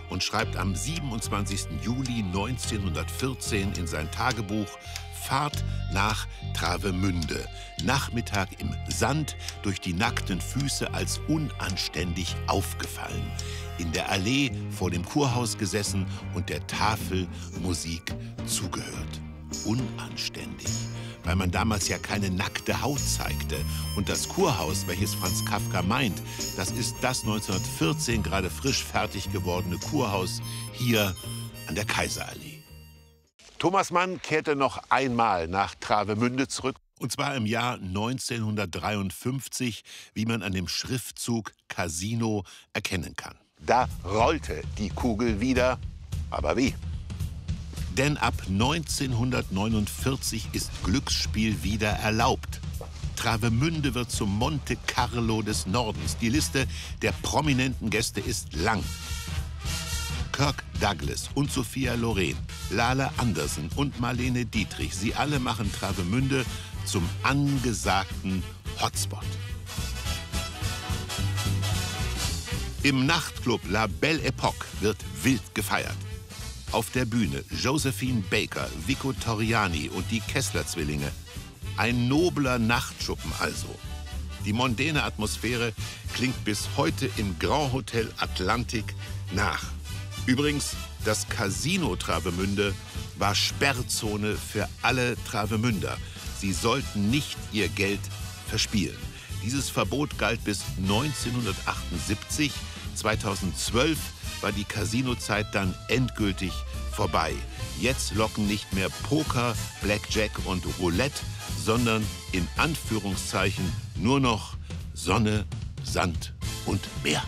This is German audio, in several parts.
und schreibt am 27. Juli 1914 in sein Tagebuch: Fahrt nach Travemünde. Nachmittag im Sand, durch die nackten Füße als unanständig aufgefallen. In der Allee vor dem Kurhaus gesessen und der Tafel Musik zugehört. Unanständig, weil man damals ja keine nackte Haut zeigte. Und das Kurhaus, welches Franz Kafka meint, das ist das 1914 gerade frisch fertig gewordene Kurhaus hier an der Kaiserallee. Thomas Mann kehrte noch einmal nach Travemünde zurück. Und zwar im Jahr 1953, wie man an dem Schriftzug Casino erkennen kann. Da rollte die Kugel wieder, aber wie? Denn ab 1949 ist Glücksspiel wieder erlaubt. Travemünde wird zum Monte Carlo des Nordens. Die Liste der prominenten Gäste ist lang. Kirk Douglas und Sophia Loren, Lala Anderson und Marlene Dietrich, sie alle machen Travemünde zum angesagten Hotspot. Im Nachtclub La Belle Époque wird wild gefeiert. Auf der Bühne Josephine Baker, Vico Torriani und die Kessler-Zwillinge. Ein nobler Nachtschuppen also. Die mondäne Atmosphäre klingt bis heute im Grand Hotel Atlantik nach. Übrigens, das Casino Travemünde war Sperrzone für alle Travemünder. Sie sollten nicht ihr Geld verspielen. Dieses Verbot galt bis 1978. 2012 war die Casinozeit dann endgültig vorbei. Jetzt locken nicht mehr Poker, Blackjack und Roulette, sondern in Anführungszeichen nur noch Sonne, Sand und Meer.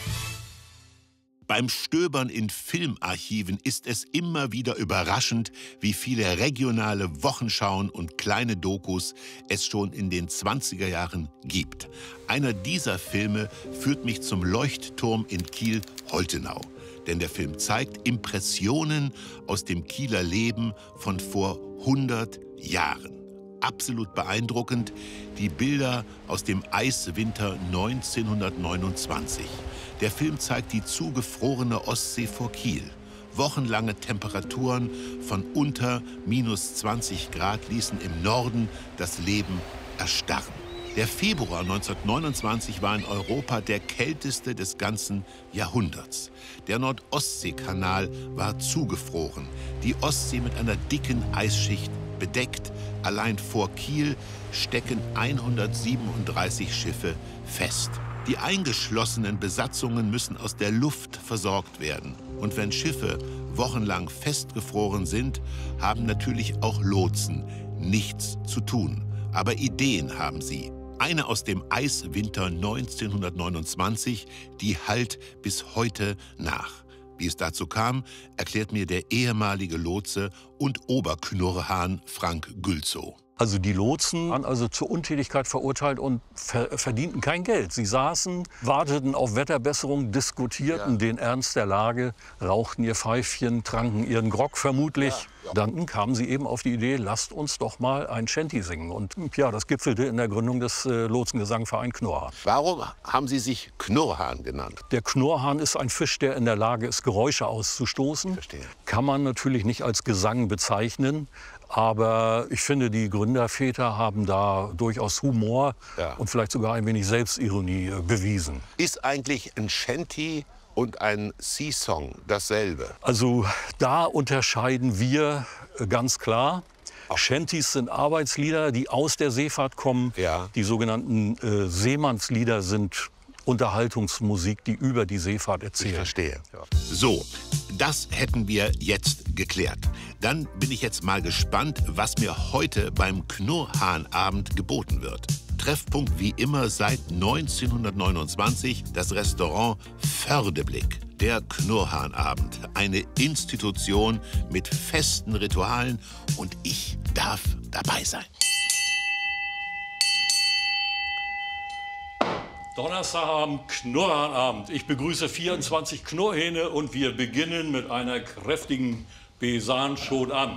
Beim Stöbern in Filmarchiven ist es immer wieder überraschend, wie viele regionale Wochenschauen und kleine Dokus es schon in den 20er Jahren gibt. Einer dieser Filme führt mich zum Leuchtturm in Kiel-Holtenau. Denn der Film zeigt Impressionen aus dem Kieler Leben von vor 100 Jahren. Absolut beeindruckend die Bilder aus dem Eiswinter 1929. Der Film zeigt die zugefrorene Ostsee vor Kiel. Wochenlange Temperaturen von unter -20 Grad ließen im Norden das Leben erstarren. Der Februar 1929 war in Europa der kälteste des ganzen Jahrhunderts. Der Nordostseekanal war zugefroren, die Ostsee mit einer dicken Eisschicht bedeckt. Allein vor Kiel stecken 137 Schiffe fest. Die eingeschlossenen Besatzungen müssen aus der Luft versorgt werden. Und wenn Schiffe wochenlang festgefroren sind, haben natürlich auch Lotsen nichts zu tun. Aber Ideen haben sie. Eine aus dem Eiswinter 1929, die hallt bis heute nach. Wie es dazu kam, erklärt mir der ehemalige Lotse und Oberknurrhahn Frank Gülzow. Also die Lotsen waren also zur Untätigkeit verurteilt und verdienten kein Geld. Sie saßen, warteten auf Wetterbesserung, diskutierten den Ernst der Lage, rauchten ihr Pfeifchen, tranken ihren Grog vermutlich. Dann kamen sie eben auf die Idee, lasst uns doch mal ein Shanty singen. Und ja, das gipfelte in der Gründung des Lotsengesangvereins Knurrhahn. Warum haben Sie sich Knurrhahn genannt? Der Knurrhahn ist ein Fisch, der in der Lage ist, Geräusche auszustoßen. Verstehe. Kann man natürlich nicht als Gesang bezeichnen. Aber ich finde, die Gründerväter haben da durchaus Humor und vielleicht sogar ein wenig Selbstironie bewiesen. Ist eigentlich ein Shanty und ein Sea-Song dasselbe? Also da unterscheiden wir ganz klar. Shantys sind Arbeitslieder, die aus der Seefahrt kommen. Ja. Die sogenannten Seemannslieder sind Unterhaltungsmusik, die über die Seefahrt erzählt. Ich verstehe. Ja. So, das hätten wir jetzt geklärt. Dann bin ich jetzt mal gespannt, was mir heute beim Knurrhahnabend geboten wird. Treffpunkt wie immer seit 1929 das Restaurant Fördeblick. Der Knurrhahnabend, eine Institution mit festen Ritualen und ich darf dabei sein. Donnerstagabend, Knurrhahnabend. Ich begrüße 24 Knurrhähne und wir beginnen mit einer kräftigen Besan schon an.